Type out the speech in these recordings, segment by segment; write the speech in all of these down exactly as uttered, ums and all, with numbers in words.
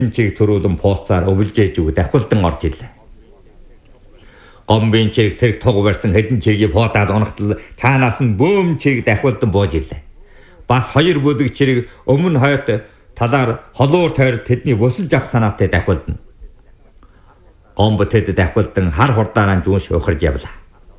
чиг төрүүлэн поцаар өвлжээж үг давхилдан орж ирлээ. Гомбын чиг тэрэг туг барьсан хэдэн чигийг поотаад унахтал цаанаас нь бөөм чиг давхилдан бууж ирлээ. Бас хоёр бүлэг чирэг өмнө хойд талаар холуур тойр тэдний босолж авах санаатай давхилдана. Гомбо тэд давхилдан хар хурдаараа зүүнш ухарж явлаа.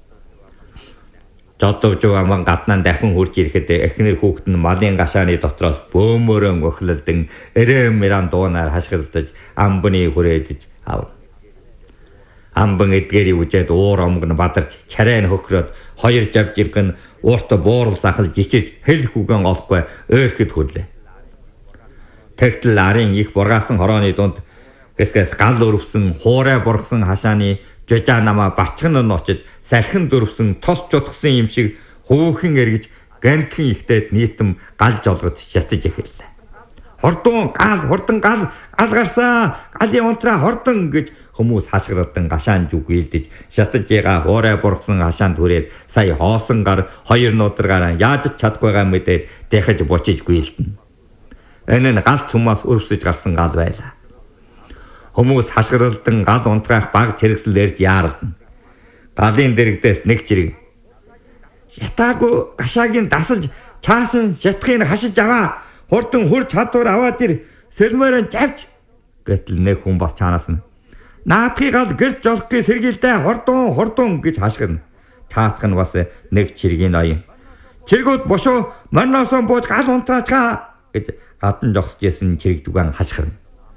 Жодовж аман гаднаа дахин хурж ирэхэд эхнэр хүүхэд нь малын гашааны дотроос бөөмөрөн өхлөлдөн эрэм мэран дуунаар хашгирдаж амбны хүрээдэж ав. Амбан эдгэрийг үжээд уур омг нь бадарч чарай нь хөхрөөд хоёр жавжинх нь уурт буурал сахал жичиж хэл хүгэн олохгүй ойрхэд хүрлээ. Тэгтэл арын их бургаасан хорооны дунд гэсгээс гал өрөвсөн хуурай бургасан хашааны жожаа намаа барчган нь очиж салхин дөрвсөн тос чутгсан юм шиг хөөхөн эргэж гантхэн ихтэйд нийтэм гал жолгож шатаж эхэллээ. Хордон гал хурдан гал гал гарсаа галын унтраа хордон гэж хүмүүс хашгирдан гашаан зүг ээлдэж шатаж байгаа хуурай бургасан хашаанд хүрээд сая хоосон гар хоёр нударгаараа яаж ч чадахгүйгаа мэдээд дахиж бочиж гүйлдэнэ. Энэ нь гал цумаас өрөвсөж гарсан гал байлаа. Хүмүүс хашгиралдан гал унтраах баг чирэгсэл ярьж яаралдана. Галын дэрэгдээс нэг чирэг. Шатаагүй гашаагийн дасалж чаасан шатхыг хашиж аваа. Хурдан хурж чадвар аваад ир сэлмээрэн завж гэтэл нэг хүн бас чанаас нь наадхыг гал гэрч жолохыг сэргийлдэ хордон хордон гэж хашгирна. Таатах нь бас нэг чиргийн ноён. Чиргүүд бошоо марноосон бууж гал унтраачгаа гэж гадан жогсожсэн чирэг зүгэн хашгирна.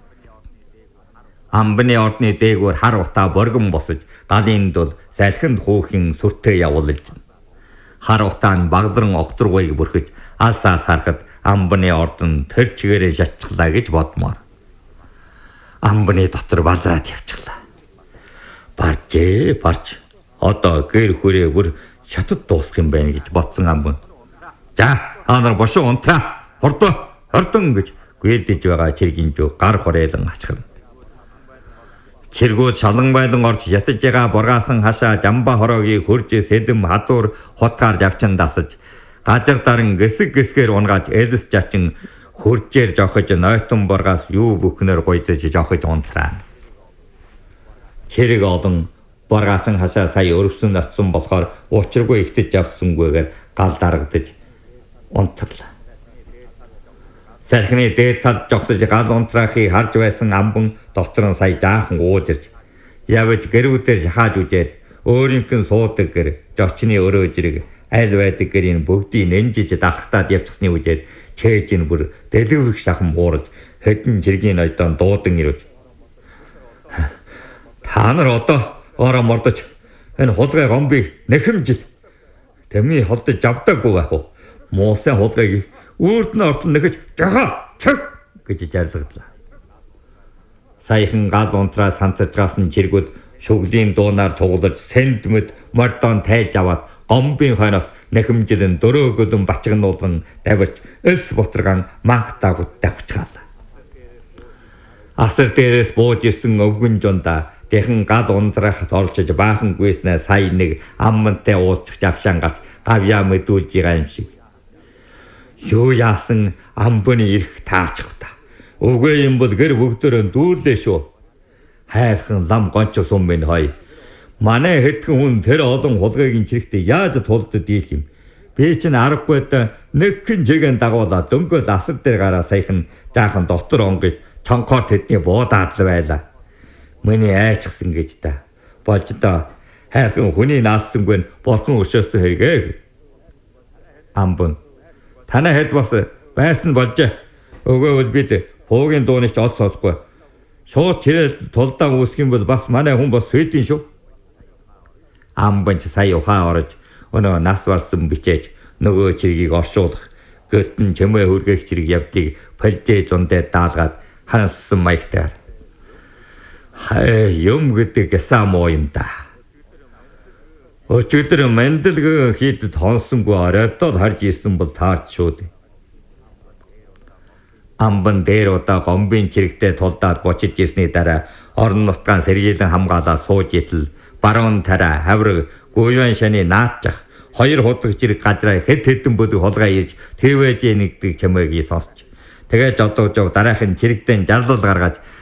Амбны ордны дээгүүр хар утаа боргон босож галын дул салхинд хүүхэн сүртэй явуулж хар утаа нь багдран огторгойг бүрхэж алсаас харахад амбны ордон тэр чигээрээ шатчихлаа гэж бодмоор. Амбны дотор балраад явчихлаа. Баржээ барж одоо гэр хүрээ бүр шатад дуусах юм байна гэж бодсон амбан. За та нар бошоо унтраа хордоо хордон гэж гэлдэж байгаа чиргийн зүг гар хурейлан ачхна. Чиргүүд шалан байлан орж ятаж байгаа бургаасан хашаа жамба хороогийг хурж сэдэм хадуур хотгаар завчин дасаж газар даран гэсэг гэсгээр унгааж элс жачин хуржээр жохож нойтон бургаас юу бүхнээр гойдож жохож унтраа. Чирэг олон бургаасан хашаа сая өрөвсөн атсан болохоор учиргүй ихтэж явсангүйгээр гал дарагдаж унтрлаа. Салхины дээд талд жогсож гал унтраахыг харж байсан амбан дотор нь сая жаахан ууж ирж явж гэрүүдээр шахааж үжээд өөрийнх нь суудаг гэр жочны өрөө жирэг аль байдаг гэрийн бүгдийг нэнжиж дагтаад явчихсны үжээд чээж нь бүр дэлгэрэх шахан уурж хэдэн жиргийн ойдон дуудан ирвэж та нар одоо ороо мордож энэ хулгай гомбыг нэхэмжил тэми холдож авдаггүй байх уу муусан хулгайг үрд нь ортон нэхэж жахаа чиг гэж жаргалдлаа. Саяхан гал унтраа санцажгаас нь чиргүүд шүглийн дуунаар цуглаж сэнд мэд мордон тайлж аваад гомбын хойноос нэхэмжилэн дөрөө гөлөн бачгнуулган давирч элс ботрган манх дагууд давчгаалаа. Асар дээрээс бууж ирсэн өвгөн жонда тэхэн гал унтраахад орчиж баахан гүйснээ сая нэг аммантай уулзах завшаан гарч гавьяа мэдүүлж байгаа юм шиг. Юу яасан амбаны ирэх таачих та. Үгүй юм бол гэр бүгдөө дүүрлээ шүү. Хайрхан лам гонч сум минь хой. Манай хэдхэн хүн тэр олон хулгайгийн чирэгтээ яаж тулдд дийлэх юм. Би чинь аргагүйд нэг хэн жиген дагуулаад дөнгөж асар дээр гараа саяхан жаахан дотор онгож цонхоор тэдний буудаад л байлаа. Миний айчсан гэж та. Болж та хайрхан хүний наасангүй болсон өшөөсөн хэрэгээ. Амбан танай хэд бас байсан болж өгөөвөл бид пуугийн дууны ч од сонсохгүй. Шууд чирэл тулдаан үүсэх юм бол бас манай хүн бас сөйдин шүү. Амбан ч сая ухаан орож өнөө нас барсан бичээж нөгөө чиргийг оршуулах гэртэн чимээ хүргэх чирэг явдлыг полжээ зундаа даалгаад хансан маягтаар. Хай юм гэдэг гасаа муу юм да. Өчигдөр мэндэлгэн хийдэд хонсонгүй оройдол харж исэн бол таарч шүү дээ. Амбан дээр удаа гомбын чирэгтэй тулдаад бочиж ирсний дараа орон нутгаан сэргийлэн хамгаалаад сууж идэл баруун тараа хавраг гуйван шаны наадчих хоёр худаг чирэг газраа хэд хэдэн бүлэг хулгай ирж твэж нэгдэг чамайг сонсч тэгээд жодож дараахан чирэгдэн жарлал гаргаж